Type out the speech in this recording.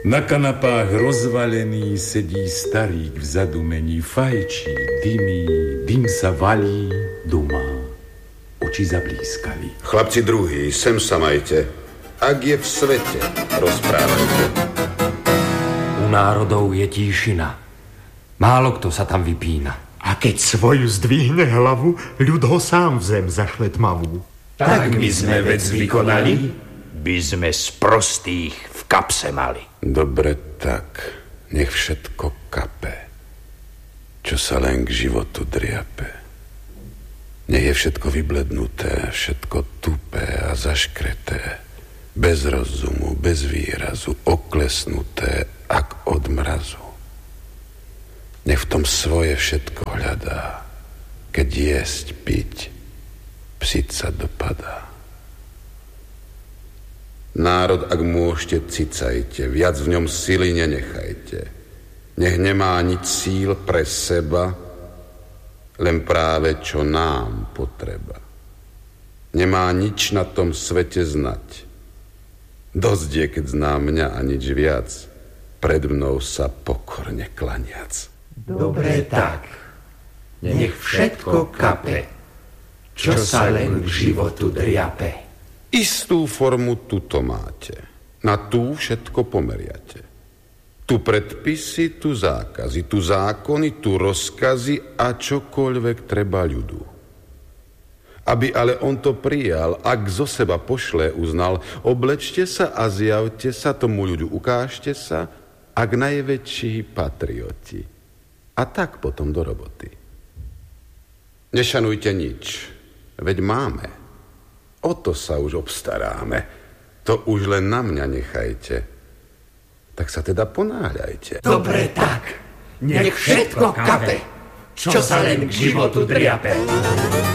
Na kanapách rozvalený sedí starík, v zadumení fajčí, dymí, dym sa valí, dumá. Oči zablískali. Chlapci druhý, sem sa majte. Ak je v svete, rozprávajte. U národov je tíšina. Málo kto sa tam vypína. A keď svoju zdvihne hlavu, ľud ho sám v zem zašle tmavú. Tak by sme vec vykonali, by sme z prostých v kapse mali. Dobre tak, nech všetko kape, čo sa len k životu driape. Nech je všetko vyblednuté, všetko tupé a zaškreté, bez rozumu, bez výrazu, oklesnuté, ak od mrazu. Nech v tom svoje všetko hľadá, keď jesť, piť, psiť sa dopadá. Národ, ak môžete, cicajte, viac v ňom sily nenechajte. Nech nemá nič síl pre seba, len práve čo nám potreba. Nemá nič na tom svete znať. Dosť je, keď zná mňa a nič viac, pred mnou sa pokorne klaniac. Dobre tak, nech všetko kape, čo sa len k životu driape. Istú formu tuto máte, na tú všetko pomeriate. Tu predpisy, tu zákazy, tu zákony, tu rozkazy a čokoľvek treba ľudu. Aby ale on to prijal, ak zo seba pošle uznal, oblečte sa a zjavte sa tomu ľudu, ukážte sa, ak najväčší patrioti. A tak potom do roboty. Nešanujte nič, veď máme. O to sa už obstaráme. To už len na mňa nechajte. Tak sa teda ponáhľajte. Dobre tak, nech všetko kape, čo sa len k životu driape.